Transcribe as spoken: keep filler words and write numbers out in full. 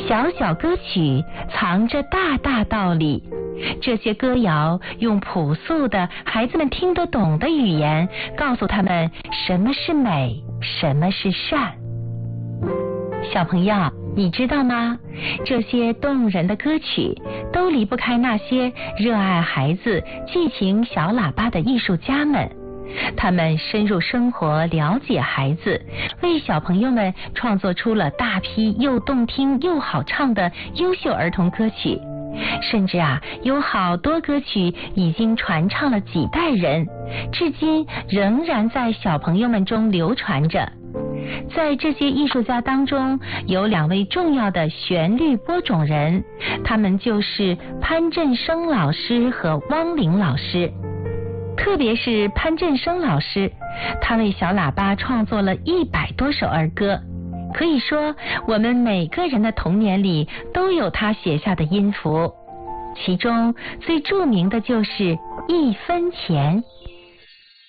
小小歌曲藏着大大道理。这些歌谣用朴素的孩子们听得懂的语言，告诉他们什么是美，什么是善。小朋友，你知道吗？这些动人的歌曲都离不开那些热爱孩子、激情小喇叭的艺术家们。他们深入生活，了解孩子，为小朋友们创作出了大批又动听又好唱的优秀儿童歌曲。甚至啊，有好多歌曲已经传唱了几代人，至今仍然在小朋友们中流传着。在这些艺术家当中，有两位重要的旋律播种人，他们就是潘振声老师和汪玲老师。特别是潘振声老师，他为小喇叭创作了一百多首儿歌，可以说我们每个人的童年里都有他写下的音符。其中最著名的就是一分钱。